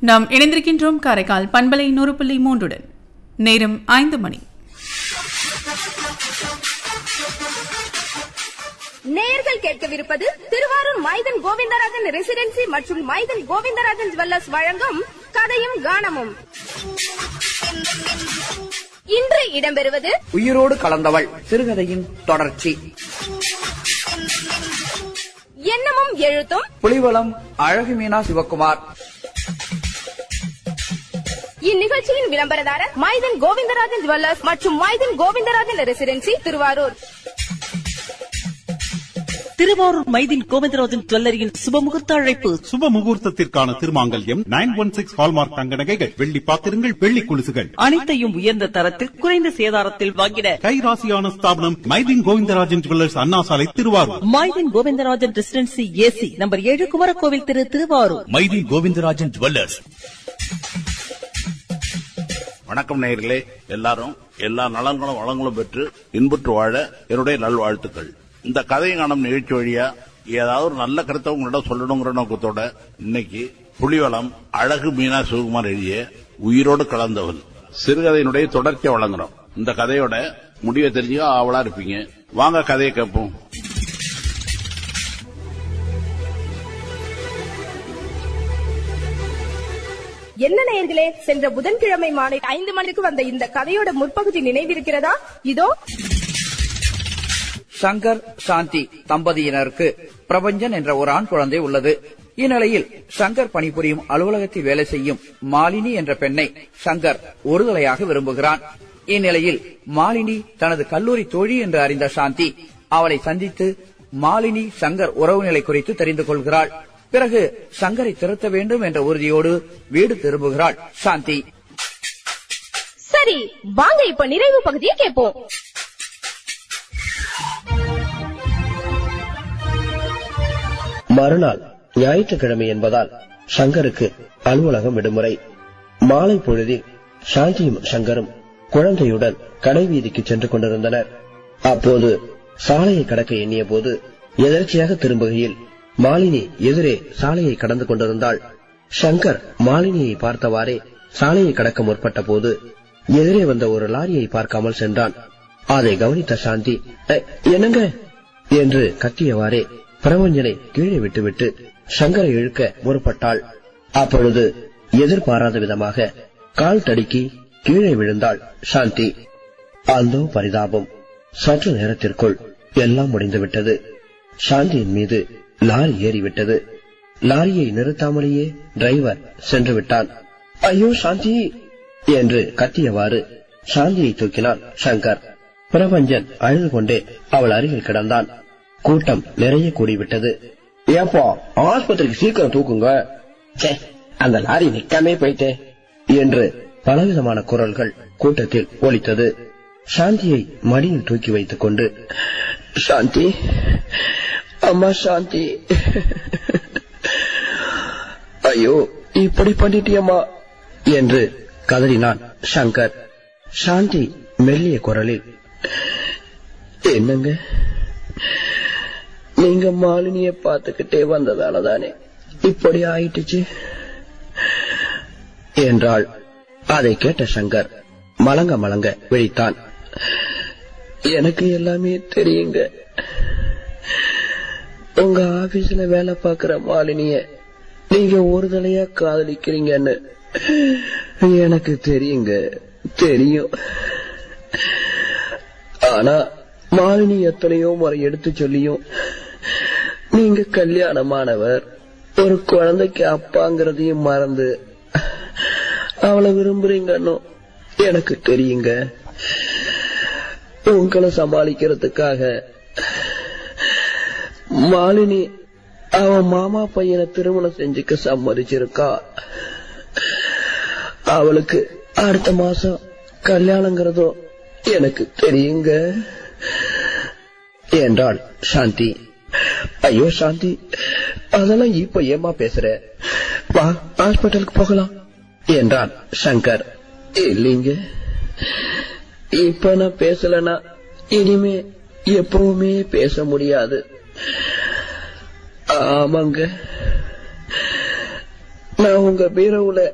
நாம் இணைந்திருக்கின்றோம் காரைக்கால் பண்பலை 100.3 நேரம் 5 மணி. நேயர்கள் கேட்கவிருப்பது திருவாரூர் மைதன் கோவிந்தராஜன் ரெசிடென்சி மற்றும் மைதன் கோவிந்தராஜன் ஜுவல்லர்ஸ் வழங்கும் கதையும் கானமும். இன்று இடம்பெறுவது உயிரோடு கலந்தவள் சிறுகதையின் தொடர்ச்சி. எண்ணமும் எழுத்தும் புலிவலம் அழகு மீனா சிவகுமார். இந்நிகழ்ச்சியின் விளம்பரதாரர் மைதன் கோவிந்தராஜன் ஜுவல்லர்ஸ் மற்றும் மைதன் கோவிந்தராஜன் ரெசிடென்சி திருவாரூர். திருவாரூர் மைதீன் கோவிந்தராஜன் ஜுவல்லரியின் சுபமுகூர்த்த அழைப்பு. சுபமுகூர்த்தத்திற்கான திருமாங்கல்யம் 916 ஹால்மார்க் தங்க நகைகள், வெள்ளி பாத்திரங்கள், வெள்ளி கொலுசுகள் அனைத்தையும் உயர்ந்த தரத்தில் குறைந்த சேதாரத்தில் வாங்கிட கைராசியான ஸ்தாபனம் மைதீன் கோவிந்தராஜன் ஜுவல்லர்ஸ், அண்ணா சாலை, Thiruvarur. Maideen Govindarajan residency AC number 7 Kumarakovil திரு, திருவாரூர். மைதீன் கோவிந்தராஜன் ஜுவல்லர்ஸ். வணக்கம் நேயர்களே, எல்லாரும் எல்லா நலன்களும் வளங்களும் பெற்று இன்புற்று வாழ என்னுடைய நல்வாழ்த்துக்கள். இந்த கதையை காணும் நிகழ்ச்சி வழியா ஏதாவது ஒரு நல்ல கருத்தை உங்களிடம் சொல்லணுங்கிற நோக்கத்தோட இன்னைக்கு புலிவலம் அழகு மீனா சிவகுமார் எழுதிய உயிரோடு கலந்தவள் சிறுகதையினுடைய தொடர்ச்சியை வழங்குறோம். இந்த கதையோட முடிவை தெரிஞ்சுக்க ஆவலா இருப்பீங்க. வாங்க கதையை கேட்போம். என்ன நேயர்களே, சென்ற புதன்கிழமை மாலை 5 மணிக்கு வந்த இந்த கதையோட முற்பகுதி நினைவிருக்கிறதா? இதோ. சங்கர் சாந்தி தம்பதியினருக்கு பிரபஞ்சன் என்ற ஒரு ஆண் குழந்தை உள்ளது. இந்நிலையில் சங்கர் பணிபுரியும் அலுவலகத்தில் வேலை செய்யும் மாலினி என்ற பெண்ணை சங்கர் ஒருதலையாக விரும்புகிறான். இந்நிலையில் மாலினி தனது கல்லூரி தோழி என்று அறிந்த சாந்தி அவளை சந்தித்து மாலினி சங்கர் உறவு நிலை குறித்து தெரிந்து கொள்கிறாள். பிறகு சங்கரை திருத்த வேண்டும் என்ற உறுதியோடு வீடு திரும்புகிறாள் சாந்தி. சரி, வாங்க இப்ப நிறைவு பகுதியை கேட்போம். மறுநாள் ஞாயிற்றுக்கிழமை என்பதால் சங்கருக்கு அலுவலகம் விடுமுறை. மாலை பொழுதில் சாந்தியும் சங்கரும் குழந்தையுடன் கடைவீதிக்கு சென்று கொண்டிருந்தனர். அப்போது சாலையை கடக்க எண்ணிய போது எதர்ச்சியாக திரும்புகையில் மாலினி எதிரே சாலையை கடந்து கொண்டிருந்தாள். சங்கர் மாலினியை பார்த்தவாறே சாலையை கடக்க முற்பட்ட போது எதிரே வந்த ஒரு லாரியை பார்க்காமல் சென்றான். அதை கவனித்த சாந்தி, என்னங்க என்று கத்தியவாறே பிரபஞ்சனை கீழே விட்டுவிட்டு சங்கரை இழுக்க முற்பட்டாள். அப்பொழுது எதிர்பாராத விதமாக கால் தடுக்கி கீழே விழுந்தாள் சாந்தி. அந்தோ பரிதாபம்! சற்று நேரத்திற்குள் எல்லாம் முடிந்துவிட்டது. சாந்தியின் மீது லாரி ஏறிவிட்டது. லாரியை நிறுத்தாமலேயே டிரைவர் சென்று விட்டான். ஐயோ சாந்தி என்று கத்தியவாறு சாந்தியை தூக்கினான் சங்கர். பிரபஞ்சன் அழுது கொண்டே அவள் அருகில் கிடந்தான். கூட்டம் நிறைய கூடிவிட்டது. ஏப்பா, ஆஸ்பத்திரிக்கு சீக்கிரம் தூக்குங்க, அந்த லாரி நிக்காமே போயிட்டே என்று பலவிதமான குரல்கள் கூட்டத்தில் ஒலித்தது. சாந்தியை மடியில் தூக்கி வைத்துக் கொண்டு, சாந்தி, அம்மா சாந்தி, ஐயோ இப்படி பண்ணிட்டியம்மா என்று கதறினான் சங்கர். சாந்தி மெல்லிய குரலில், என்னங்க, நீங்க மாலினிய பார்த்துக்கிட்டே வந்ததாலதானே இப்படி ஆயிட்டுச்சு என்றாள். அதை கேட்ட சங்கர் மலங்க மலங்க விழித்தான். எனக்கு எல்லாமே தெரியுங்க. உங்க ஆபீஸ்ல வேலை பார்க்கிற மாலினிய நீங்க ஒரு தலையா காதலிக்கிறீங்கன்னு எனக்கு தெரியுங்க, தெரியும். ஆனா மாலினி எத்தனையோ முறை எடுத்து சொல்லியும் நீங்க கல்யாணமானவர், ஒரு குழந்தைக்கு அப்பாங்கிறதையும் மறந்து அவளை விரும்புறீங்கன்னு எனக்கு தெரியுங்க. உங்களை சமாளிக்கிறதுக்காக மாலினி அவன் மாமா பையனை திருமணம் செஞ்சுக்க சம்மதிச்சிருக்கா. அவளுக்கு அடுத்த மாசம் கல்யாணங்கிறதோ எனக்கு தெரியுங்க என்றாள் சாந்தி. ஐயோ சாந்தி, அதெல்லாம் இப்ப ஏமா பேசுற? வா, ஹாஸ்பிட்டலுக்கு போகலாம் என்றான் சங்கர். இல்லீங்க, இப்ப நான் பேசலனா இனிமே எப்பவுமே பேச முடியாது. ஆமாங்க, நான் உங்க பீரோவுல